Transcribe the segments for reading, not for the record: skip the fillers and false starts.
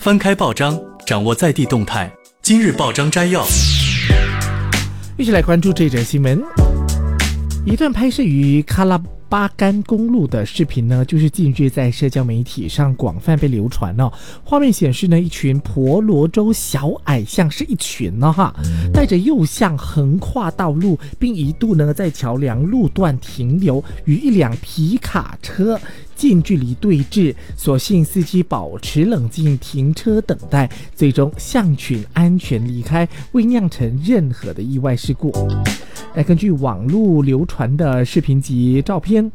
翻开报章，掌握在地动态。今日报章摘要， 一起来关注这则新闻。一段拍摄于喀拉巴干公路的视频呢，就是近日在社交媒体上广泛被流传哦。画面显示呢，一群婆罗洲小矮象，是一群呢带着幼象横跨道路，并一度呢在桥梁路段停留，与一辆皮卡车近距离对峙，所幸司机保持冷静，停车等待，最终象群安全离开，未酿成任何的意外事故。根据网络流传的视频及照片，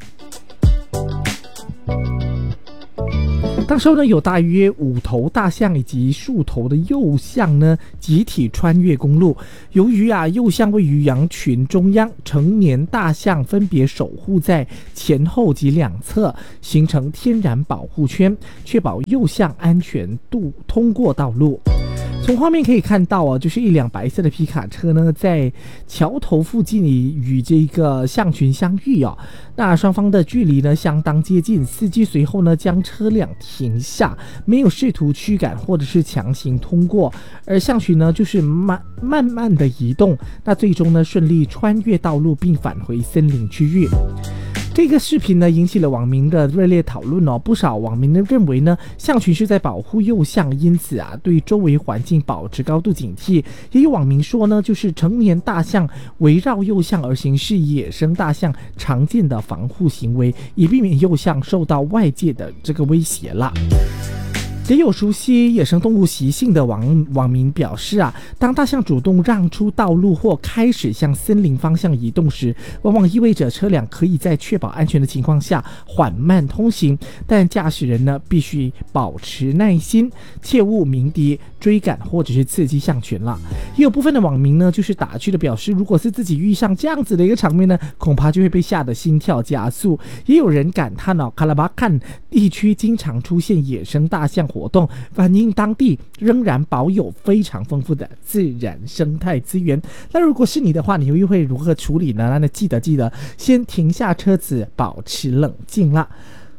当时呢有大约5头大象以及数头的幼象呢集体穿越公路。由于幼象位于羊群中央，成年大象分别守护在前后及两侧，形成天然保护圈，确保幼象安全通过道路。从画面可以看到就是一辆白色的皮卡车呢，在桥头附近与这个象群相遇那双方的距离呢相当接近，司机随后呢将车辆停下，没有试图驱赶或者是强行通过，而象群呢就是慢慢的移动，那最终呢顺利穿越道路并返回森林区域。这个视频呢引起了网民的热烈讨论不少网民呢认为呢象群是在保护幼象，因此对周围环境保持高度警惕。也有网民说呢，就是成年大象围绕幼象而行是野生大象常见的防护行为，以避免幼象受到外界的这个威胁啦。也有熟悉野生动物习性的网民表示当大象主动让出道路或开始向森林方向移动时，往往意味着车辆可以在确保安全的情况下缓慢通行，但驾驶人呢必须保持耐心，切勿鸣笛追赶或者是刺激象群了。也有部分的网民呢就是打趣的表示，如果是自己遇上这样子的一个场面呢，恐怕就会被吓得心跳加速。也有人感叹喀拉巴干地区经常出现野生大象活动，反映当地仍然保有非常丰富的自然生态资源。那如果是你的话，你又会如何处理呢？那记得先停下车子，保持冷静啦。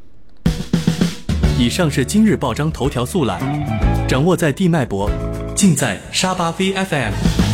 以上是今日报章头条速览，掌握在地脉搏，尽在沙巴 VFM。